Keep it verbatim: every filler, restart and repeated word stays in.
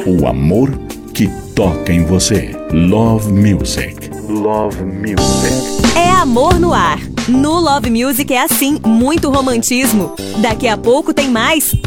O amor que toca em você. Love Music. Love Music. É amor no ar. No Love Music é assim, muito romantismo. Daqui a pouco tem mais.